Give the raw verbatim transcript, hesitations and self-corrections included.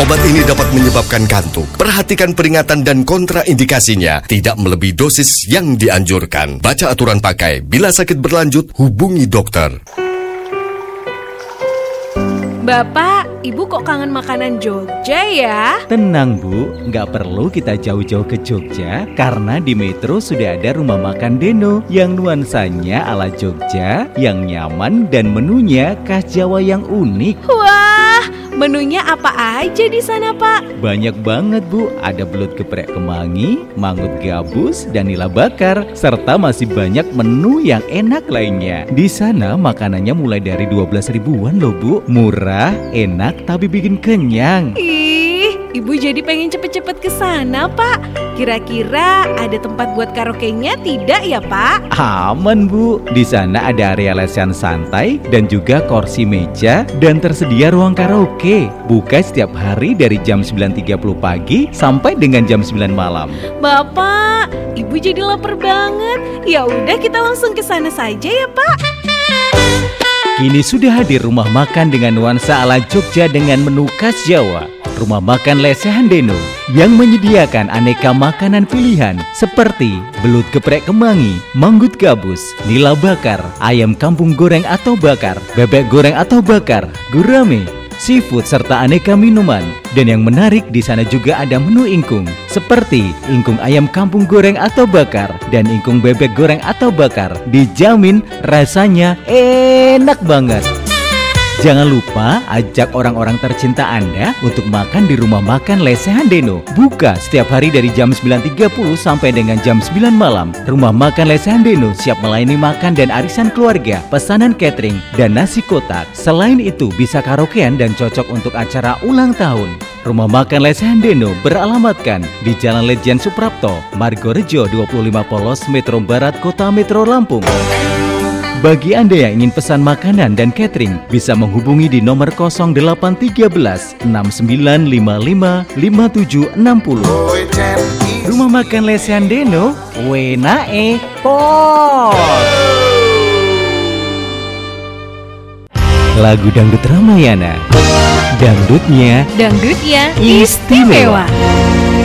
Obat ini dapat menyebabkan kantuk. Perhatikan peringatan dan kontraindikasinya. Tidak melebihi dosis yang dianjurkan. Baca aturan pakai. Bila sakit berlanjut, hubungi dokter. Bapak, Ibu kok kangen makanan Jogja ya? Tenang Bu, nggak perlu kita jauh-jauh ke Jogja karena di Metro sudah ada rumah makan Deno yang nuansanya ala Jogja, yang nyaman dan menunya khas Jawa yang unik. Wah, menunya apa aja di sana Pak? Banyak banget Bu, ada belut geprek kemangi, mangut gabus, dan nila bakar, serta masih banyak menu yang enak lainnya. Di sana makanannya mulai dari dua belas ribuan loh Bu, murah, enak, tapi bikin kenyang. Ih, Ibu jadi pengen cepet-cepet ke sana Pak. Kira-kira ada tempat buat karaoke-nya tidak ya Pak? Aman Bu, di sana ada area lesehan santai dan juga kursi meja dan tersedia ruang karaoke. Buka setiap hari dari jam sembilan tiga puluh pagi sampai dengan jam sembilan malam. Bapak, Ibu jadi lapar banget. Ya udah kita langsung ke sana saja ya Pak. Kini sudah hadir rumah makan dengan nuansa ala Jogja dengan menu khas Jawa. Rumah makan Lesehan Deno yang menyediakan aneka makanan pilihan seperti belut geprek kemangi, manggut gabus, nila bakar, ayam kampung goreng atau bakar, bebek goreng atau bakar, gurame, seafood serta aneka minuman. Dan yang menarik di sana juga ada menu ingkung seperti ingkung ayam kampung goreng atau bakar dan ingkung bebek goreng atau bakar. Dijamin rasanya enak banget. Jangan lupa ajak orang-orang tercinta Anda untuk makan di rumah makan Lesehan Deno. Buka setiap hari dari jam sembilan tiga puluh sampai dengan jam sembilan malam. Rumah makan Lesehan Deno siap melayani makan dan arisan keluarga, pesanan catering, dan nasi kotak. Selain itu bisa karaokean dan cocok untuk acara ulang tahun. Rumah makan Lesehan Deno beralamatkan di Jalan Lejen Suprapto, Margorejo dua puluh lima Polos, Metro Barat, Kota Metro Lampung. Bagi Anda yang ingin pesan makanan dan catering, bisa menghubungi di nomor nol delapan satu tiga enam sembilan lima lima lima tujuh enam nol. Rumah makan Lesehan Deno, wenae pot. Lagu Dangdut Ramayana. Dangdutnya Dangdutnya istimewa.